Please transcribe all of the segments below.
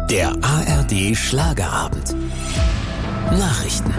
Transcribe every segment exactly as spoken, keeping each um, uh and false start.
Der A R D Schlagerabend. Nachrichten.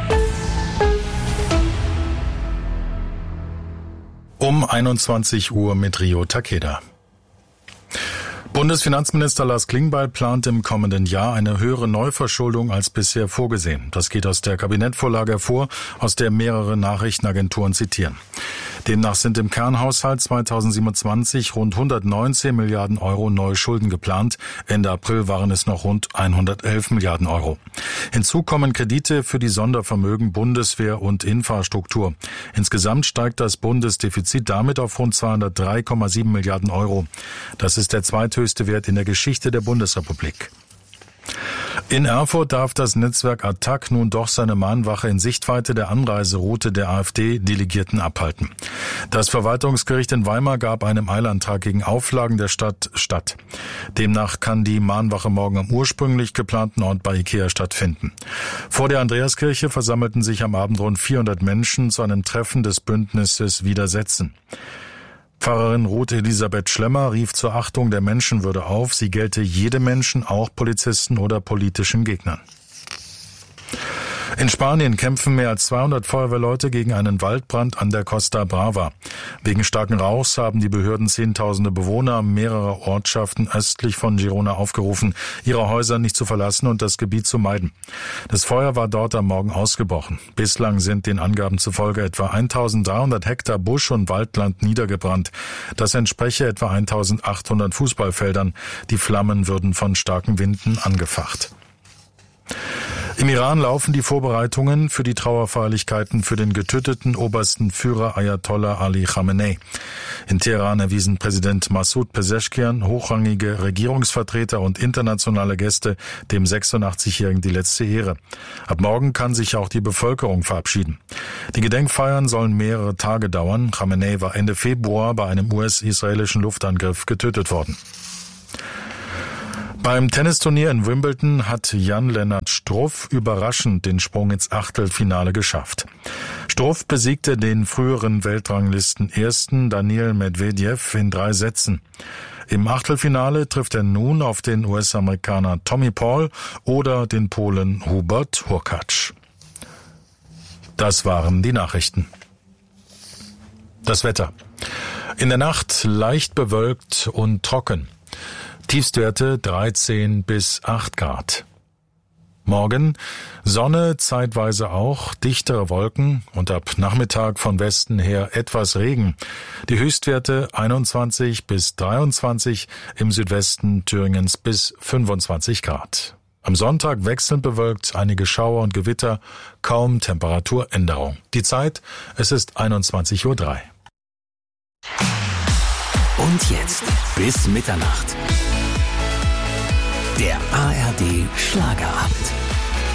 Um einundzwanzig Uhr mit Rio Takeda. Bundesfinanzminister Lars Klingbeil plant im kommenden Jahr eine höhere Neuverschuldung als bisher vorgesehen. Das geht aus der Kabinettvorlage hervor, aus der mehrere Nachrichtenagenturen zitieren. Demnach sind im Kernhaushalt zweitausendsiebenundzwanzig rund hundertneunzehn Milliarden Euro neue Schulden geplant. Ende April waren es noch rund hundertelf Milliarden Euro. Hinzu kommen Kredite für die Sondervermögen Bundeswehr und Infrastruktur. Insgesamt steigt das Bundesdefizit damit auf rund zweihundertdrei Komma sieben Milliarden Euro. Das ist der zweithöchste Wert in der Geschichte der Bundesrepublik. In Erfurt darf das Netzwerk Attac nun doch seine Mahnwache in Sichtweite der Anreiseroute der AfD-Delegierten abhalten. Das Verwaltungsgericht in Weimar gab einem Eilantrag gegen Auflagen der Stadt statt. Demnach kann die Mahnwache morgen am ursprünglich geplanten Ort bei Ikea stattfinden. Vor der Andreaskirche versammelten sich am Abend rund vierhundert Menschen zu einem Treffen des Bündnisses Widersetzen. Pfarrerin Ruth Elisabeth Schlemmer rief zur Achtung der Menschenwürde auf. Sie gelte jedem Menschen, auch Polizisten oder politischen Gegnern. In Spanien kämpfen mehr als zweihundert Feuerwehrleute gegen einen Waldbrand an der Costa Brava. Wegen starken Rauchs haben die Behörden Zehntausende Bewohner mehrerer Ortschaften östlich von Girona aufgerufen, ihre Häuser nicht zu verlassen und das Gebiet zu meiden. Das Feuer war dort am Morgen ausgebrochen. Bislang sind den Angaben zufolge etwa eintausenddreihundert Hektar Busch- und Waldland niedergebrannt. Das entspreche etwa eintausendachthundert Fußballfeldern. Die Flammen würden von starken Winden angefacht. Im Iran laufen die Vorbereitungen für die Trauerfeierlichkeiten für den getöteten obersten Führer Ayatollah Ali Khamenei. In Teheran erwiesen Präsident Massoud Pezeshkian, hochrangige Regierungsvertreter und internationale Gäste dem sechsundachtzigjährigen die letzte Ehre. Ab morgen kann sich auch die Bevölkerung verabschieden. Die Gedenkfeiern sollen mehrere Tage dauern. Khamenei war Ende Februar bei einem U S-israelischen Luftangriff getötet worden. Beim Tennisturnier in Wimbledon hat Jan-Lennart Struff überraschend den Sprung ins Achtelfinale geschafft. Struff besiegte den früheren Weltranglisten-Ersten Daniil Medvedev in drei Sätzen. Im Achtelfinale trifft er nun auf den U S-Amerikaner Tommy Paul oder den Polen Hubert Hurkacz. Das waren die Nachrichten. Das Wetter. In der Nacht leicht bewölkt und trocken. Tiefstwerte dreizehn bis acht Grad. Morgen Sonne, zeitweise auch, dichtere Wolken und ab Nachmittag von Westen her etwas Regen. Die Höchstwerte einundzwanzig bis dreiundzwanzig, im Südwesten Thüringens bis fünfundzwanzig Grad. Am Sonntag wechselnd bewölkt, einige Schauer und Gewitter, kaum Temperaturänderung. Die Zeit, es ist einundzwanzig Uhr drei. Und jetzt bis Mitternacht. Der A R D Schlagerabend.